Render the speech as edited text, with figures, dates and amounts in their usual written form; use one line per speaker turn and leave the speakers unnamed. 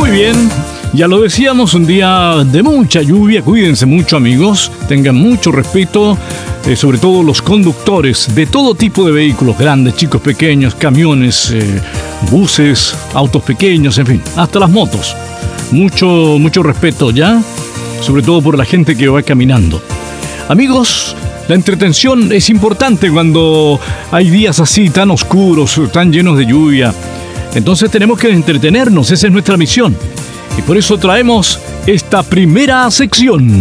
Muy bien, ya lo decíamos, un día de mucha lluvia. Cuídense mucho, amigos. Tengan mucho respeto, sobre todo los conductores de todo tipo de vehículos, grandes, chicos, pequeños, camiones, buses, autos pequeños, en fin, hasta las motos. Mucho respeto, ¿ya? Sobre todo por la gente que va caminando. Amigos, la entretención es importante cuando hay días así tan oscuros, tan llenos de lluvia. Entonces tenemos que entretenernos, esa es nuestra misión. Y por eso traemos esta primera sección.